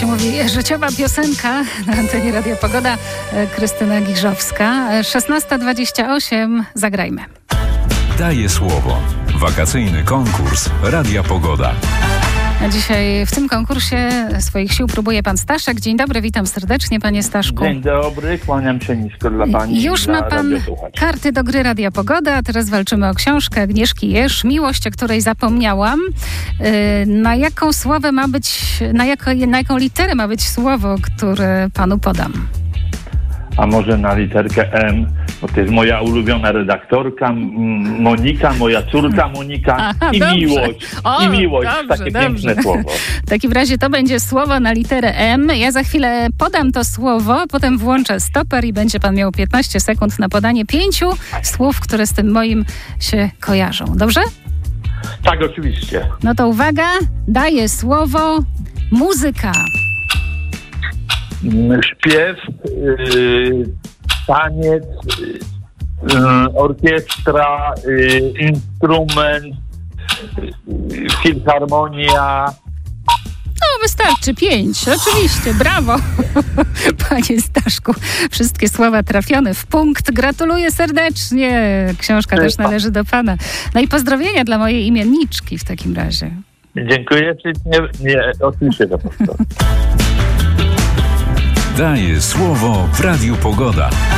się mówi, życiowa piosenka na antenie Radia Pogoda. Krystyna Giżowska. 16:28. Zagrajmy. Daję słowo. Wakacyjny konkurs Radia Pogoda. A dzisiaj w tym konkursie swoich sił próbuje pan Staszek. Dzień dobry, witam serdecznie, panie Staszku. Dzień dobry, kłaniam się nisko dla pani. Już ma pan karty do gry Radia Pogoda, a teraz walczymy o książkę Agnieszki Jerz, Miłość, o której zapomniałam. Na jaką słowę ma być, na jaką literę ma być słowo, które panu podam? A może na literkę M, bo to jest moja ulubiona redaktorka Monika, moja córka Monika. Aha, i dobrze. miłość. O, I miłość, dobrze, takie piękne słowo. W takim razie to będzie słowo na literę M. Ja za chwilę podam to słowo, potem włączę stoper i będzie pan miał 15 sekund na podanie 5 słów, które z tym moim się kojarzą. Dobrze? Tak, oczywiście. No to uwaga, daję słowo muzyka. Śpiew, taniec, orkiestra, instrument, filharmonia. No wystarczy 5, oczywiście, brawo. Panie Staszku, wszystkie słowa trafione w punkt. Gratuluję serdecznie. Książka też należy do pana. No i pozdrowienia dla mojej imienniczki w takim razie. Dziękuję. Nie, oczywiście to powtórzę. Daję słowo w Radiu Pogoda.